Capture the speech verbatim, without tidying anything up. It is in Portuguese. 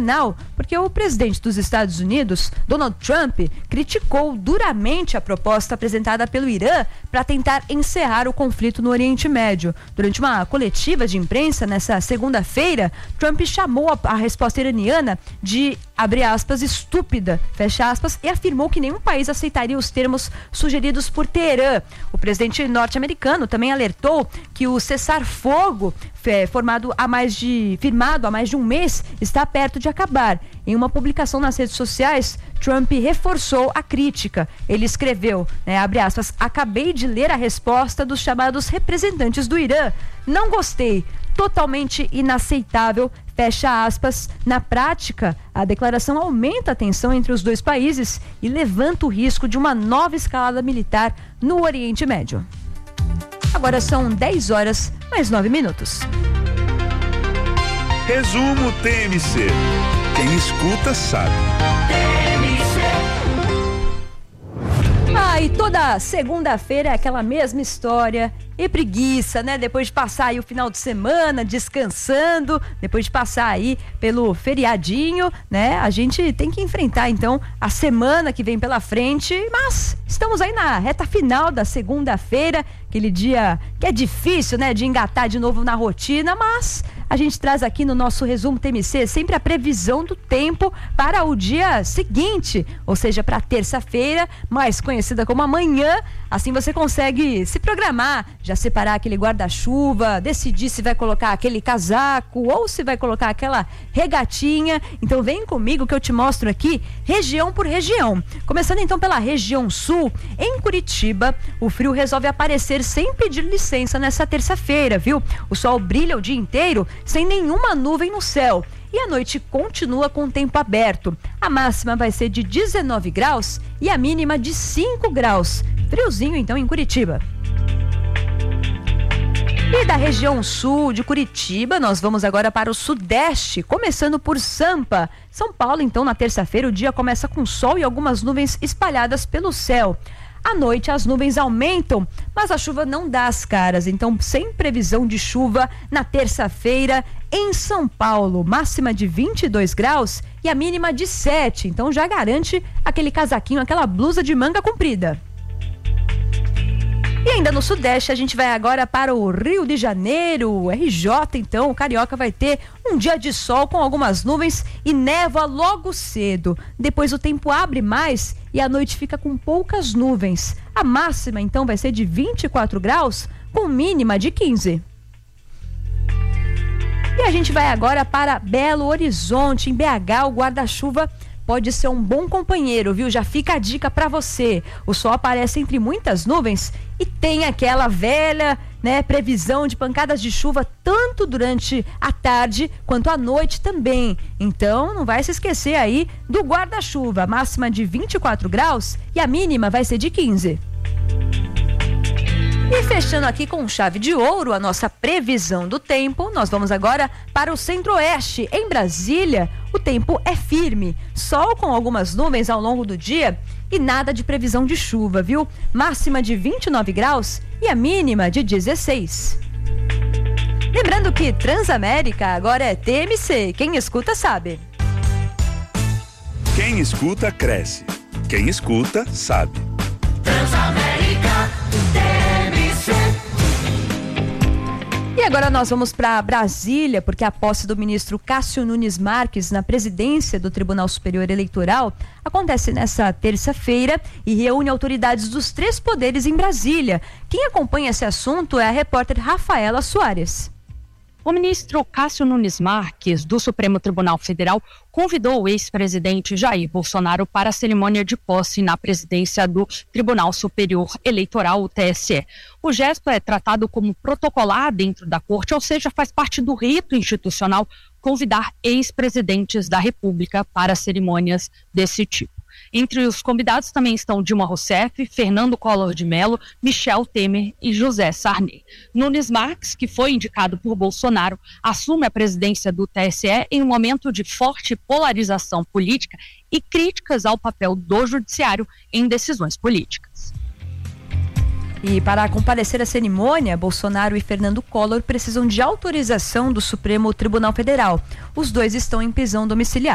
final, porque o presidente dos Estados Unidos, Donald Trump, criticou duramente a proposta apresentada pelo Irã para tentar encerrar o conflito no Oriente Médio. Durante uma coletiva de imprensa nessa segunda-feira, Trump chamou a, a resposta iraniana de, abre aspas, estúpida, fecha aspas, e afirmou que nenhum país aceitaria os termos sugeridos por Teherã. O presidente norte-americano também alertou que o cessar-fogo é, formado há mais de, firmado há mais de um mês está perto de acabar. Em uma publicação nas redes sociais, Trump reforçou a crítica. Ele escreveu, né, abre aspas, acabei de ler a resposta dos chamados representantes do Irã. Não gostei. Totalmente inaceitável, fecha aspas. Na prática, a declaração aumenta a tensão entre os dois países e levanta o risco de uma nova escalada militar no Oriente Médio. Agora são dez horas mais nove minutos. Resumo T M C. Quem escuta sabe. Ah, e toda segunda-feira é aquela mesma história e preguiça, né? Depois de passar aí o final de semana descansando, depois de passar aí pelo feriadinho, né? A gente tem que enfrentar então a semana que vem pela frente, mas estamos aí na reta final da segunda-feira, aquele dia que é difícil, né? De engatar de novo na rotina, mas a gente traz aqui no nosso resumo T M C sempre a previsão do tempo para o dia seguinte, ou seja, para terça-feira, mais conhecida como amanhã. Assim você consegue se programar, já separar aquele guarda-chuva, decidir se vai colocar aquele casaco ou se vai colocar aquela regatinha. Então vem comigo que eu te mostro aqui região por região. Começando então pela região sul, em Curitiba, o frio resolve aparecer sem pedir licença nessa terça-feira, viu? O sol brilha o dia inteiro sem nenhuma nuvem no céu. E a noite continua com o tempo aberto. A máxima vai ser de dezenove graus e a mínima de cinco graus. Friozinho então em Curitiba. E da região sul de Curitiba, nós vamos agora para o sudeste, começando por Sampa. São Paulo, então, na terça-feira, o dia começa com sol e algumas nuvens espalhadas pelo céu. À noite as nuvens aumentam, mas a chuva não dá as caras, então sem previsão de chuva na terça-feira em São Paulo, máxima de vinte e dois graus e a mínima de sete, então já garante aquele casaquinho, aquela blusa de manga comprida. E ainda no sudeste a gente vai agora para o Rio de Janeiro, R J, então o carioca vai ter um dia de sol com algumas nuvens e névoa logo cedo. Depois o tempo abre mais e a noite fica com poucas nuvens. A máxima então vai ser de vinte e quatro graus com mínima de quinze. E a gente vai agora para Belo Horizonte, em B H, o guarda-chuva pode ser um bom companheiro, viu? Já fica a dica para você. O sol aparece entre muitas nuvens e tem aquela velha, né, previsão de pancadas de chuva tanto durante a tarde quanto à noite também. Então, não vai se esquecer aí do guarda-chuva. Máxima de vinte e quatro graus e a mínima vai ser de quinze. E fechando aqui com chave de ouro a nossa previsão do tempo, nós vamos agora para o centro-oeste. Em Brasília, o tempo é firme, sol com algumas nuvens ao longo do dia e nada de previsão de chuva, viu? Máxima de vinte e nove graus e a mínima de dezesseis. Lembrando que Transamérica agora é T M C, quem escuta sabe. Quem escuta cresce, quem escuta sabe. Transamérica, T M C. E agora nós vamos para Brasília, porque a posse do ministro Cássio Nunes Marques na presidência do Tribunal Superior Eleitoral acontece nessa terça-feira e reúne autoridades dos três poderes em Brasília. Quem acompanha esse assunto é a repórter Rafaela Soares. O ministro Cássio Nunes Marques, do Supremo Tribunal Federal, convidou o ex-presidente Jair Bolsonaro para a cerimônia de posse na presidência do Tribunal Superior Eleitoral, o T S E. O gesto é tratado como protocolar dentro da corte, ou seja, faz parte do rito institucional convidar ex-presidentes da República para cerimônias desse tipo. Entre os convidados também estão Dilma Rousseff, Fernando Collor de Mello, Michel Temer e José Sarney. Nunes Marques, que foi indicado por Bolsonaro, assume a presidência do T S E em um momento de forte polarização política e críticas ao papel do judiciário em decisões políticas. E para comparecer à cerimônia, Bolsonaro e Fernando Collor precisam de autorização do Supremo Tribunal Federal. Os dois estão em prisão domiciliar.